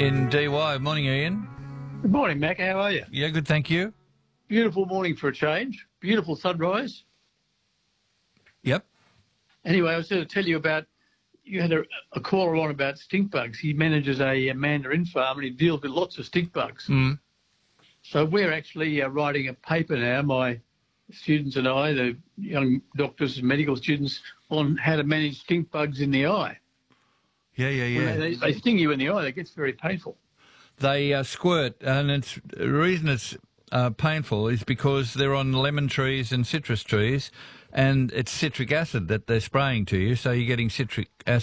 in DY. Morning, Ian. Good morning, Mac. How are you? Yeah, good, thank you. Beautiful morning for a change. Beautiful sunrise. Yep. Anyway, I was going to tell you about, you had a caller on about stink bugs. He manages a mandarin farm and he deals with lots of stink bugs. Mm. So we're actually writing a paper now, my students and I, the young doctors and medical students, on how to manage stink bugs in the eye. Yeah. When they sting you in the eye, it gets very painful. They squirt, and the reason it's painful is because they're on lemon trees and citrus trees, and it's citric acid that they're spraying to you, so you're getting citric acid